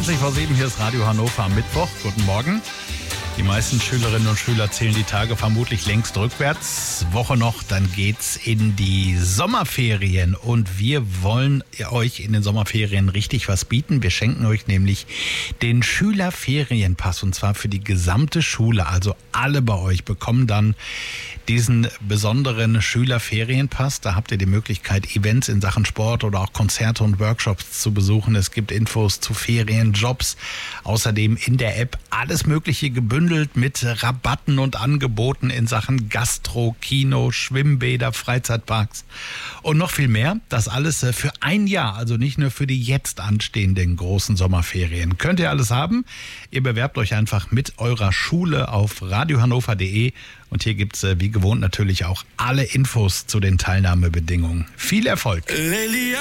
20:07, hier ist Radio Hannover am Mittwoch. Guten Morgen. Die meisten Schülerinnen und Schüler zählen die Tage vermutlich längst rückwärts. Woche noch, dann geht's in die Sommerferien. Und wir wollen euch in den Sommerferien richtig was bieten. Wir schenken euch nämlich den Schülerferienpass. Und zwar für die gesamte Schule. Also alle bei euch bekommen dann diesen besonderen Schülerferienpass. Da habt ihr die Möglichkeit, Events in Sachen Sport oder auch Konzerte und Workshops zu besuchen. Es gibt Infos zu Ferien, Jobs. Außerdem in der App alles Mögliche gebündelt mit Rabatten und Angeboten in Sachen Gastro, Kino, Schwimmbäder, Freizeitparks und noch viel mehr. Das alles für ein Jahr, also nicht nur für die jetzt anstehenden großen Sommerferien. Könnt ihr alles haben? Ihr bewerbt euch einfach mit eurer Schule auf radiohannover.de und hier gibt's wie gewohnt natürlich auch alle Infos zu den Teilnahmebedingungen. Viel Erfolg!